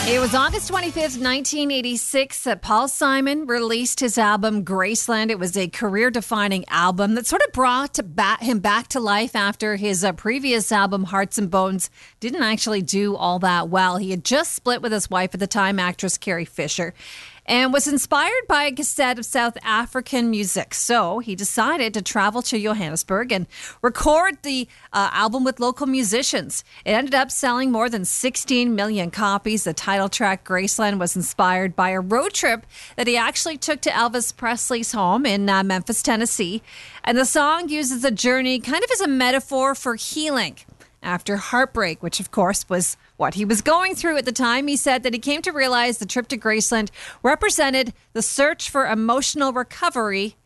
It was August 25th, 1986 that Paul Simon released his album Graceland. It was a career-defining album that sort of brought him back to life after his previous album, Hearts and Bones, didn't actually do all that well. He had just split with his wife at the time, actress Carrie Fisher, and was inspired by a cassette of South African music. So he decided to travel to Johannesburg and record the album with local musicians. It ended up selling more than 16 million copies. The title track, Graceland, was inspired by a road trip that he actually took to Elvis Presley's home in Memphis, Tennessee. And the song uses a journey kind of as a metaphor for healing after heartbreak, which of course was what he was going through at the time. He said that he came to realize the trip to Graceland represented the search for emotional recovery